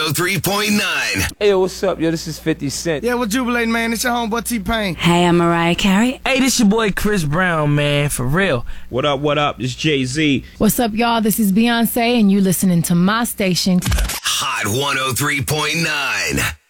103.9. Hey, what's up, yo? This is 50 Cent. Yeah, we're jubilating, man. It's your homeboy T-Pain. Hey, I'm Mariah Carey. Hey, this your boy Chris Brown, man, for real. What up, this Jay-Z. What's up, y'all? This is Beyonce, and you listening to my station. Hot 103.9.